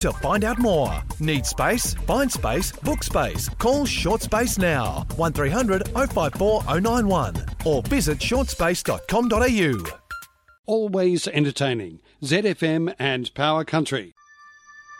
to find out more. Need space? Find space, book space. Call Short Space now. 1300 054 091 or visit shortspace.com.au. Always entertaining. ZFM and Power Country.